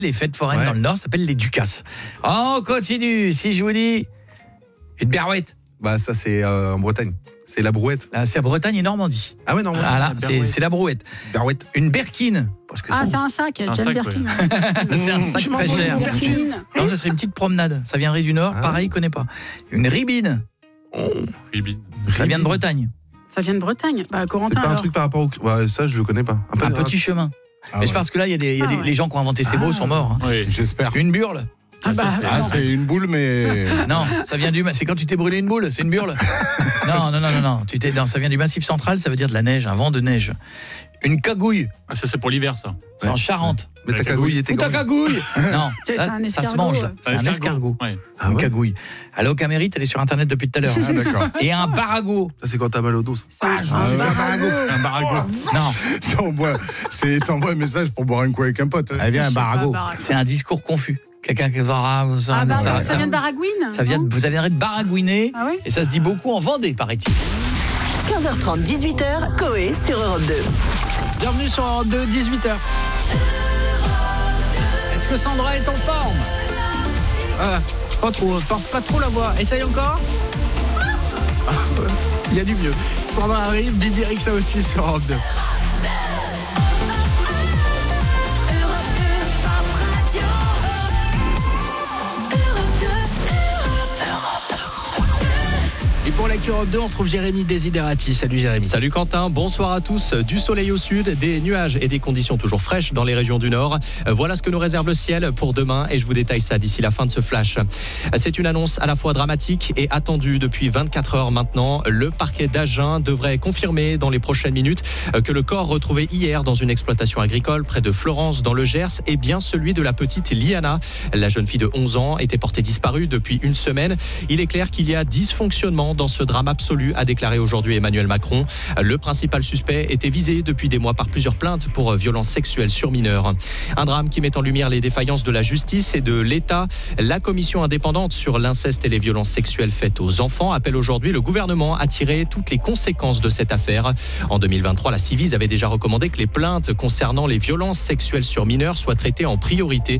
Les fêtes foraines dans le Nord s'appellent les Ducasses. On continue. Si je vous dis une berouette. Bah ça c'est en Bretagne. C'est la brouette. Là, c'est à Bretagne et Normandie. Ah ouais, non. Voilà, c'est la brouette. Berouette. Une berkine. Parce que c'est un sac. un Jane sac, Birkin. c'est un sac très cher. Non, ce serait une petite promenade. Ça viendrait du Nord. Pareil, il connaît pas. Une ribine. Ça vient de Bretagne. Ça vient de Bretagne. Bah, Corentin. C'est pas un truc par rapport au... Ouais, ça, je le connais pas. Un petit chemin. Mais je pense que là, il y a des les gens qui ont inventé ces mots sont morts. Hein. Oui, j'espère. Une burle. C'est une boule, mais... Non, ça vient du... C'est quand tu t'es brûlé une boule, c'est une burle. Non, ça vient du Massif central, ça veut dire de la neige, un vent de neige. Une cagouille. Ah, ça c'est pour l'hiver, ça. C'est en Charente. Mais ta cagouille était... Ta cagouille. Non, c'est un ça se mange. C'est un escargot. Ouais. Une cagouille. Elle est au Camérite, elle est sur Internet depuis tout à l'heure. Ah, d'accord. Et un barago. Ça, c'est quand t'as mal au dos. Un barago. Non. T'envoies un message pour boire un coup avec un pote. Elle vient un barago. C'est un discours confus. Quelqu'un qui ça vient de Baragouine. Ça vient de, vous avez de baragouiner. Ah oui. Et ça se dit beaucoup en Vendée, paraît-il. 15h30, 18h, Coé sur Europe 2. Bienvenue sur Europe 2, 18h. Est-ce que Sandra est en forme? Pas trop la voix. Essaye encore. Il y a du mieux. Sandra arrive, Bibi Rexha aussi sur Europe 2. Et pour la Europe 2, on retrouve Jérémy Desiderati. Salut Jérémy. Salut Quentin, bonsoir à tous. Du soleil au sud, des nuages et des conditions toujours fraîches dans les régions du Nord. Voilà ce que nous réserve le ciel pour demain et je vous détaille ça d'ici la fin de ce flash. C'est une annonce à la fois dramatique et attendue depuis 24 heures maintenant. Le parquet d'Agen devrait confirmer dans les prochaines minutes que le corps retrouvé hier dans une exploitation agricole près de Florence dans le Gers est bien celui de la petite Liana. La jeune fille de 11 ans était portée disparue depuis une semaine. Il est clair qu'il y a dysfonctionnement dans ce drame absolu, a déclaré aujourd'hui Emmanuel Macron. Le principal suspect était visé depuis des mois par plusieurs plaintes pour violences sexuelles sur mineurs. Un drame qui met en lumière les défaillances de la justice et de l'État. La commission indépendante sur l'inceste et les violences sexuelles faites aux enfants appelle aujourd'hui le gouvernement à tirer toutes les conséquences de cette affaire. En 2023, la Ciivise avait déjà recommandé que les plaintes concernant les violences sexuelles sur mineurs soient traitées en priorité.